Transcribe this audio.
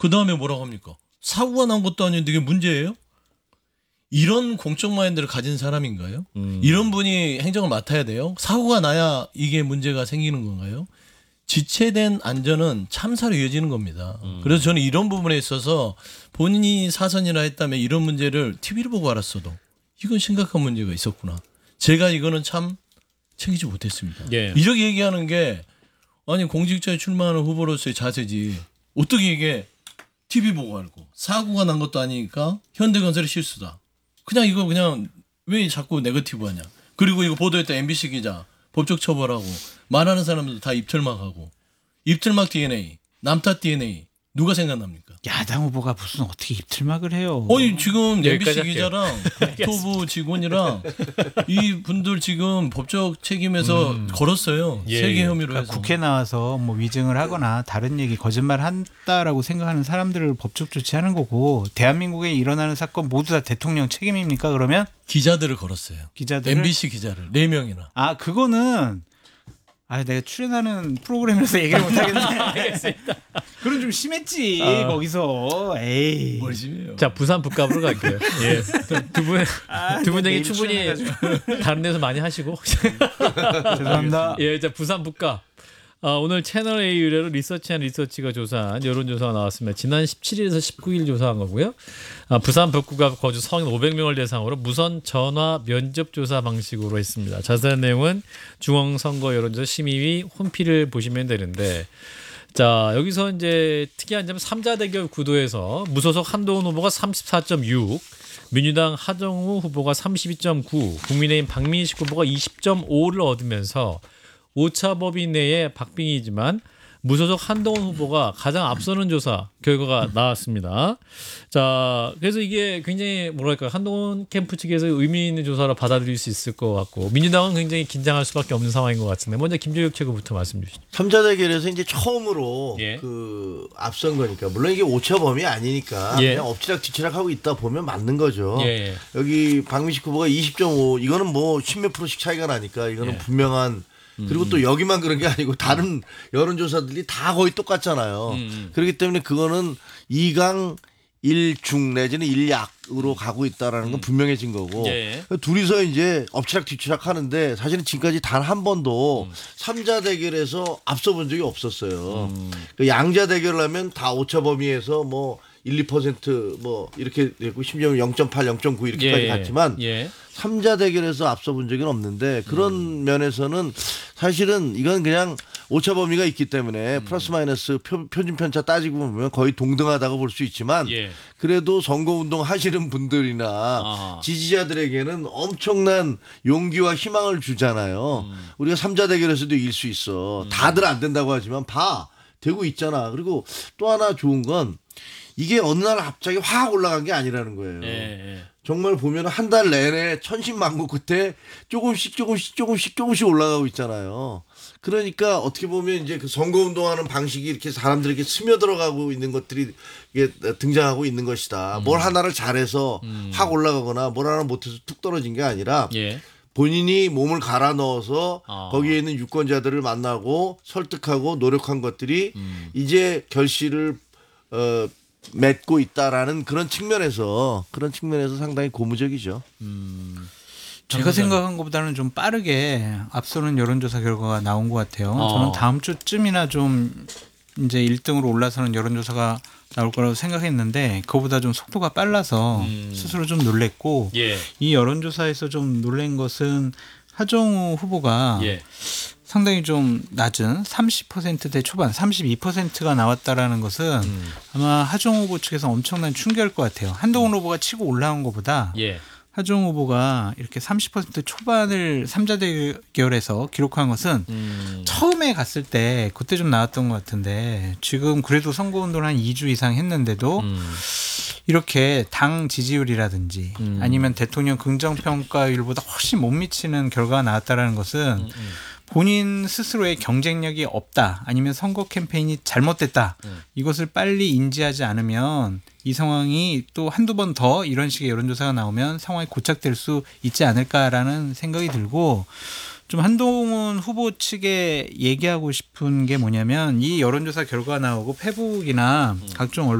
그다음에 뭐라고 합니까? 사고가 난 것도 아닌데 이게 문제예요? 이런 공적 마인드를 가진 사람인가요? 이런 분이 행정을 맡아야 돼요? 사고가 나야 이게 문제가 생기는 건가요? 지체된 안전은 참사로 이어지는 겁니다. 그래서 저는 이런 부분에 있어서 본인이 사선이라 했다면 이런 문제를 TV를 보고 알았어도 이건 심각한 문제가 있었구나. 제가 이거는 참 챙기지 못했습니다. 예. 이렇게 얘기하는 게 아니 공직자에 출마하는 후보로서의 자세지. 어떻게 이게 TV 보고 알고 사고가 난 것도 아니니까 현대건설의 실수다. 그냥 이거 그냥 왜 자꾸 네거티브 하냐. 그리고 이거 보도했던 MBC 기자 법적 처벌하고 말하는 사람들 다 입틀막하고 입틀막 DNA, 남탓 DNA 누가 생각납니까? 야당 후보가 무슨 어떻게 입틀막을 해요? 아니 지금 여기까지 MBC 기자랑 할게요. 국토부 직원이랑 이 분들 지금 법적 책임에서 걸었어요. 예, 세계 예. 혐의로 그러니까 해서. 국회 나와서 뭐 위증을 하거나 다른 얘기 거짓말 한다라고 생각하는 사람들을 법적 조치하는 거고 대한민국에 일어나는 사건 모두 다 대통령 책임입니까? 그러면 기자들을 걸었어요. 기자들을 MBC 기자를 4명이나. 아 그거는 내가 출연하는 프로그램에서 얘기를 못 하겠네. 알겠습니다. 그건 좀 심했지 거기서. 에이. 뭘 심해요. 자, 부산 북갑으로 갈게요. 예. 두 분 얘기 내일 충분히 출연해가지고. 다른 데서 많이 하시고. 죄송합니다. 예, 자, 부산 북갑. 오늘 채널 A 의뢰로 리서치가 조사한 여론조사가 나왔습니다. 지난 17일에서 19일 조사한 거고요. 부산 북구갑 거주 성인 500명을 대상으로 무선 전화 면접 조사 방식으로 했습니다. 자세한 내용은 중앙선거 여론조사 심의위 홈피를 보시면 되는데, 자 여기서 이제 특이한 점은 3자 대결 구도에서 무소속 한동훈 후보가 34.6, 민주당 하정우 후보가 32.9, 국민의힘 박민식 후보가 20.5를 얻으면서 오차범위 내의 박빙이지만 무소속 한동훈 후보가 가장 앞서는 조사 결과가 나왔습니다. 자, 그래서 이게 굉장히 뭐랄까 한동훈 캠프 측에서 의미 있는 조사로 받아들일 수 있을 것 같고 민주당은 굉장히 긴장할 수밖에 없는 상황인 것 같은데 먼저 김재욱 최고부터 말씀 주시죠. 3자 대결에서 이제 처음으로 예. 그 앞선 거니까 물론 이게 오차범위 아니니까 예. 그냥 엎치락뒤치락 하고 있다 보면 맞는 거죠. 예. 여기 박민식 후보가 20.5 이거는 뭐 10몇 프로씩 차이가 나니까 이거는 예. 분명한 그리고 또 여기만 그런 게 아니고 다른 여론조사들이 다 거의 똑같잖아요. 그렇기 때문에 그거는 2강 1중 내지는 1약으로 가고 있다라는 건 분명해진 거고 예. 둘이서 이제 엎치락뒤치락 하는데 사실은 지금까지 단 한 번도 3자 대결에서 앞서 본 적이 없었어요. 그 양자 대결을 하면 다 오차 범위에서 뭐 1, 2%뭐 이렇게 되고 심지어 0.8, 0.9 이렇게까지 예. 갔지만 예. 3자 대결에서 앞서 본 적은 없는데 그런 면에서는 사실은 이건 그냥 오차 범위가 있기 때문에 플러스 마이너스 표준 편차 따지고 보면 거의 동등하다고 볼 수 있지만 예. 그래도 선거운동 하시는 분들이나 아하. 지지자들에게는 엄청난 용기와 희망을 주잖아요. 우리가 3자 대결에서도 이길 수 있어. 다들 안 된다고 하지만 되고 있잖아. 그리고 또 하나 좋은 건 이게 어느 날 갑자기 확 올라간 게 아니라는 거예요. 예. 정말 보면 한 달 내내 천신만고 끝에 조금씩 올라가고 있잖아요. 그러니까 어떻게 보면 이제 그 선거운동하는 방식이 이렇게 사람들에게 스며들어가고 있는 것들이 이게 등장하고 있는 것이다. 뭘 하나를 잘해서 확 올라가거나 뭘 하나 못해서 툭 떨어진 게 아니라 예. 본인이 몸을 갈아 넣어서 거기에 있는 유권자들을 만나고 설득하고 노력한 것들이 이제 결실을 맺고 있다라는 그런 측면에서 상당히 고무적이죠. 제가 생각한 것보다는 좀 빠르게 앞서는 여론조사 결과가 나온 것 같아요. 저는 다음 주쯤이나 좀 이제 1등으로 올라서는 여론조사가 나올 거라고 생각했는데 그거보다 좀 속도가 빨라서 스스로 좀 놀랬고 예. 이 여론조사에서 좀 놀란 것은 하정우 후보가 예. 상당히 좀 낮은 30%대 초반 32%가 나왔다라는 것은 아마 하정우 후보 측에서 엄청난 충격일 것 같아요. 한동훈 후보가 치고 올라온 것보다 예. 하정우 후보가 이렇게 30% 초반을 3자 대결에서 기록한 것은 처음에 갔을 때 그때 좀 나왔던 것 같은데 지금 그래도 선거운동을 한 2주 이상 했는데도 이렇게 당 지지율이라든지 아니면 대통령 긍정평가율보다 훨씬 못 미치는 결과가 나왔다는 것은 본인 스스로의 경쟁력이 없다 아니면 선거 캠페인이 잘못됐다 이것을 빨리 인지하지 않으면 이 상황이 또 한두 번 더 이런 식의 여론조사가 나오면 상황이 고착될 수 있지 않을까라는 생각이 들고 좀 한동훈 후보 측에 얘기하고 싶은 게 뭐냐면 이 여론조사 결과가 나오고 페북이나 각종